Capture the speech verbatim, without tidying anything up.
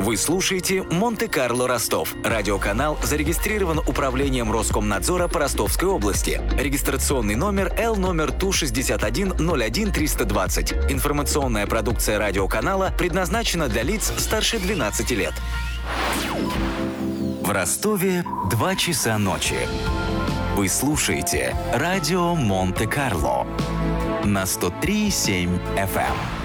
Вы слушаете «Монте-Карло Ростов». Радиоканал зарегистрирован Управлением Роскомнадзора по Ростовской области. Регистрационный номер Л номер Ту шестьдесят один ноль один триста двадцать. Информационная продукция радиоканала предназначена для лиц старше двенадцати лет. В Ростове два часа ночи. Вы слушаете радио Монте-Карло на сто три и семь эф эм.